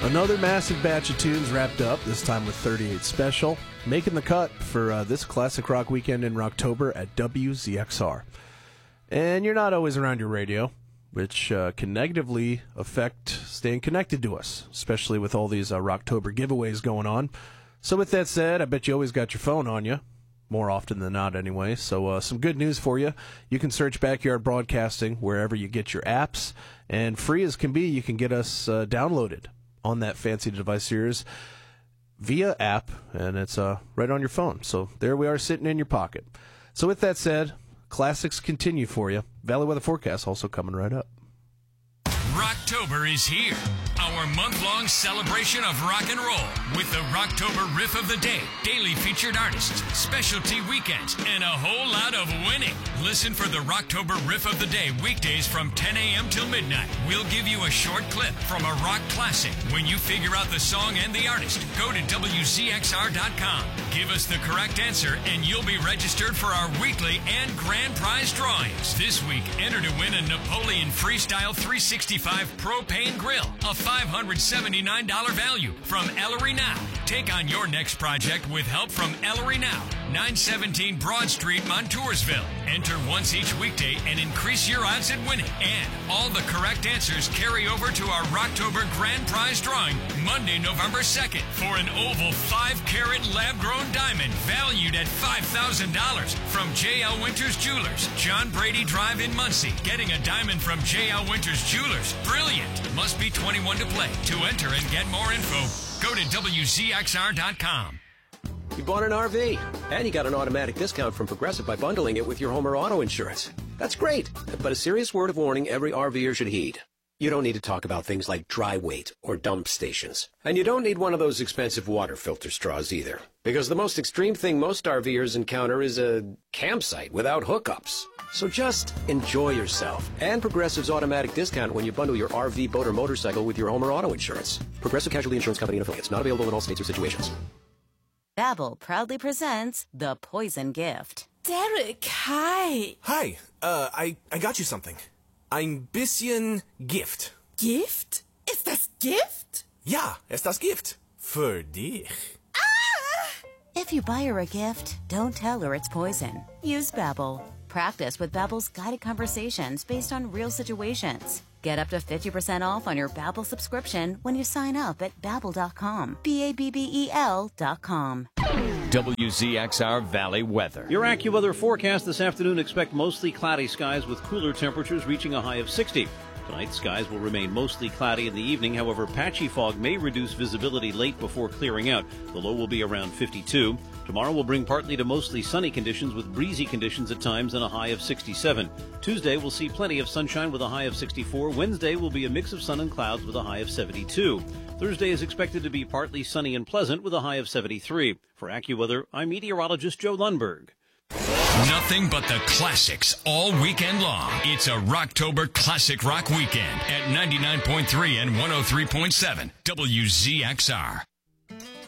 Another massive batch of tunes wrapped up, this time with 38 Special, making the cut for this classic rock weekend in Rocktober at WZXR. And you're not always around your radio, which can negatively affect staying connected to us, especially with all these Rocktober giveaways going on. So with that said, I bet you always got your phone on you, more often than not anyway. So some good news for you. You can search Backyard Broadcasting wherever you get your apps, and free as can be, you can get us downloaded on that fancy device of yours via app, and it's right on your phone. So there we are, sitting in your pocket. So with that said, classics continue for you. Valley Weather Forecast also coming right up. Rocktober is here, our month-long celebration of rock and roll with the Rocktober Riff of the Day, daily featured artists, specialty weekends, and a whole lot of winning. Listen for the Rocktober Riff of the Day weekdays from 10 a.m. till midnight. We'll give you a short clip from a rock classic. When you figure out the song and the artist, go to WZXR.com. Give us the correct answer, and you'll be registered for our weekly and grand prize drawings. This week, enter to win a Napoleon Freestyle 365 propane grill, a $579 value from Ellery Now. Take on your next project with help from Ellery Now, 917 Broad Street, Montoursville. Enter once each weekday and increase your odds at winning. And all the correct answers carry over to our Rocktober Grand Prize drawing Monday, November 2nd for an oval 5-carat lab-grown diamond valued at $5,000 from J.L. Winters Jewelers, John Brady Drive in Muncie. Getting a diamond from J.L. Winters Jewelers, brilliant. Must be 21 to play. To enter and get more info, go to WZXR.com. You bought an RV, and you got an automatic discount from Progressive by bundling it with your home or auto insurance. That's great, but a serious word of warning every RVer should heed. You don't need to talk about things like dry weight or dump stations. And you don't need one of those expensive water filter straws either. Because the most extreme thing most RVers encounter is a campsite without hookups. So just enjoy yourself. And Progressive's automatic discount when you bundle your RV, boat, or motorcycle with your home or auto insurance. Progressive Casualty Insurance Company and affiliates. Not available in all states or situations. Babbel proudly presents The Poison Gift. Derek, hi. Hi, I got you something. Ein bisschen Gift. Gift? Ist das Gift? Ja, ist das Gift. Für dich. If you buy her a gift, don't tell her it's poison. Use Babbel. Practice with Babbel's guided conversations based on real situations. Get up to 50% off on your Babbel subscription when you sign up at Babbel.com. Babbel.com. WZXR Valley Weather. Your AccuWeather forecast this afternoon: expect mostly cloudy skies with cooler temperatures reaching a high of 60. Tonight, skies will remain mostly cloudy in the evening. However, patchy fog may reduce visibility late before clearing out. The low will be around 52. Tomorrow will bring partly to mostly sunny conditions with breezy conditions at times and a high of 67. Tuesday will see plenty of sunshine with a high of 64. Wednesday will be a mix of sun and clouds with a high of 72. Thursday is expected to be partly sunny and pleasant with a high of 73. For AccuWeather, I'm meteorologist Joe Lundberg. Nothing but the classics all weekend long. It's a Rocktober Classic Rock Weekend at 99.3 and 103.7 WZXR.